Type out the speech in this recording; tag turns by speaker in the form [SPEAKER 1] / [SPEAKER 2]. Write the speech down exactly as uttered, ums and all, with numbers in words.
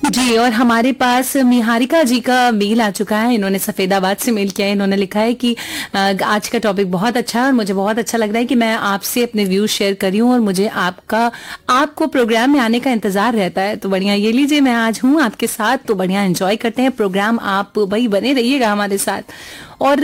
[SPEAKER 1] जी, और हमारे पास निहारिका जी का मेल आ चुका है। इन्होंने सफेदाबाद से मेल किया है। इन्होंने लिखा है कि अ, आज का टॉपिक बहुत अच्छा है और मुझे बहुत अच्छा लग रहा है कि मैं आपसे अपने व्यूज शेयर करी हूँ और मुझे आपका आपको प्रोग्राम में आने का इंतजार रहता है। तो बढ़िया, ये लीजिए मैं आज हूँ आपके साथ, तो बढ़िया एंजॉय करते हैं प्रोग्राम। आप भाई बने रहिएगा हमारे साथ। और